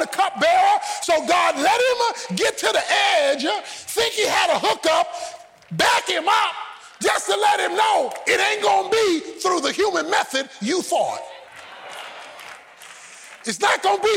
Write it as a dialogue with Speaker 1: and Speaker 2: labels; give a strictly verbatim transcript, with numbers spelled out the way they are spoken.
Speaker 1: the cupbearer. So God let him get to the edge, think he had a hookup, back him up, just to let him know it ain't going to be through the human method you thought. It's not going to be